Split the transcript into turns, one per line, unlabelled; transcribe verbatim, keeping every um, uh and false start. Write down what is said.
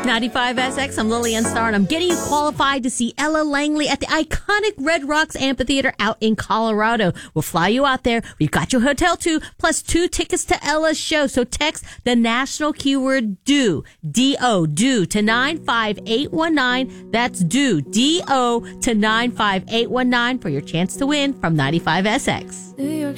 ninety-five S X, I'm Lillian Starr, and I'm getting you qualified to see Ella Langley at the iconic Red Rocks Amphitheater out in Colorado. We'll fly you out there. We've got your hotel too, plus two tickets to Ella's show. So text the national keyword DO, D O, DO to nine five eight one nine. That's DO, D O to nine five eight one nine for your chance to win from ninety-five S X. New York